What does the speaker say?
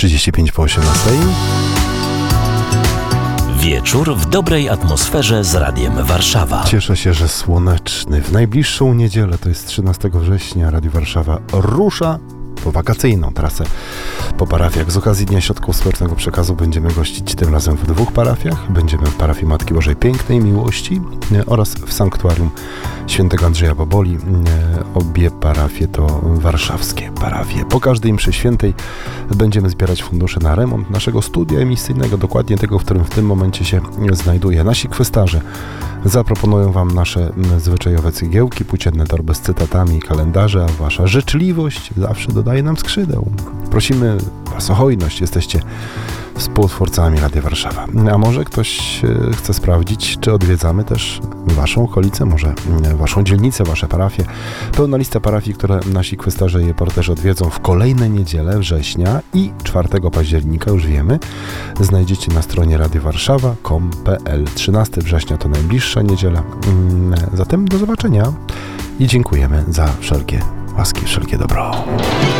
35 po 18. Wieczór w dobrej atmosferze z Radiem Warszawa. Cieszę się, że słoneczny. W najbliższą niedzielę, to jest 13 września, Radio Warszawa rusza po wakacyjną trasę po parafiach. Z okazji Dnia Środków Społecznego Przekazu będziemy gościć tym razem w 2 parafiach. Będziemy w parafii Matki Bożej Pięknej Miłości oraz w Sanktuarium Świętego Andrzeja Boboli. Obie parafie to warszawskie parafie. Po każdej mszy świętej będziemy zbierać fundusze na remont naszego studia emisyjnego, dokładnie tego, w którym w tym momencie się znajduje. Nasi kwestarze zaproponują Wam nasze zwyczajowe cygiełki, płócienne torby z cytatami i kalendarze, a Wasza życzliwość zawsze dodaje nam skrzydeł. Prosimy Was o hojność, jesteście współtwórcami Radia Warszawa. A może ktoś chce sprawdzić, czy odwiedzamy też Waszą okolicę, może Waszą dzielnicę, Wasze parafie. Pełna lista parafii, które nasi kwestarze i reporterzy odwiedzą w kolejne niedziele września i 4 października, już wiemy, znajdziecie na stronie radiowarszawa.com.pl. 13 września to najbliższa niedziela. Zatem do zobaczenia i dziękujemy za wszelkie łaski, wszelkie dobro.